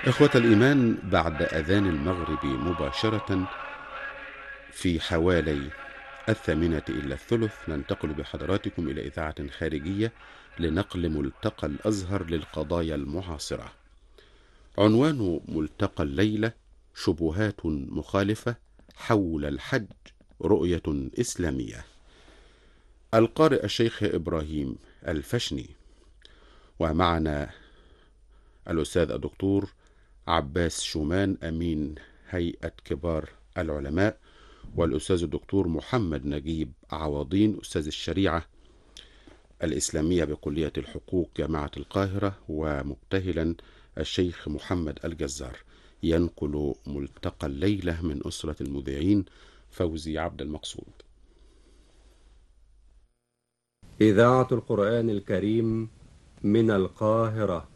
إخوة الإيمان، بعد أذان المغرب مباشرة في حوالي 1:08 ننتقل بحضراتكم إلى إذاعة خارجية لنقل ملتقى الأزهر للقضايا المعاصرة. عنوان ملتقى الليلة: شبهات مخالفة حول الحج، رؤية إسلامية. القارئ الشيخ إبراهيم الفشني، ومعنا الأستاذ الدكتور عباس شومان أمين هيئة كبار العلماء، والأستاذ الدكتور محمد نجيب عوضين أستاذ الشريعة الإسلامية بكلية الحقوق جامعة القاهرة، ومبتهلا الشيخ محمد الجزار. ينقل ملتقى الليلة من أسرة المذيعين فوزي عبد المقصود. إذاعة القرآن الكريم من القاهرة.